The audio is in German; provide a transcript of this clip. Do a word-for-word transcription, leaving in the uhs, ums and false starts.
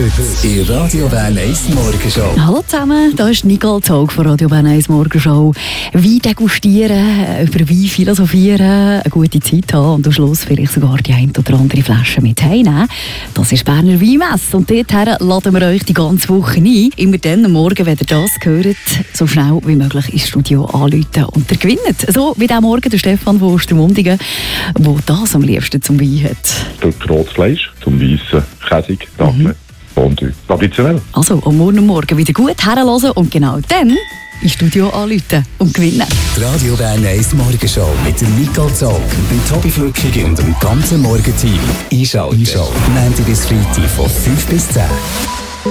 Heute in Radio Bern eins Morgenshow. Hallo zusammen, da ist Nicole Zog von Radio Bern eins Morgenshow. Wein degustieren, über Wein philosophieren, eine gute Zeit haben und am Schluss vielleicht sogar die ein oder andere Flasche mit heimnehmen. Das ist Berner Weinmesse und dorthin laden wir euch die ganze Woche ein. Immer dann am Morgen, wenn ihr das hört, so schnell wie möglich ins Studio anrufen und ihr gewinnt. So wie der Morgen der Stefan von Ostermundigen, der das am liebsten zum Wein hat. Durch rotes Fleisch, zum weißen Käse, Datteln. Mhm. Und traditionell. Also, am Morgen, Morgen wieder gut herhören und genau dann ins Studio anrufen und gewinnen. Die Radio Bern eins Morgenshow mit der Nicole Zog, dem Tobi Flückig und dem ganzen Morgenteam. Einschalten. Einschalten. Montag bis Freitag von fünf bis zehn.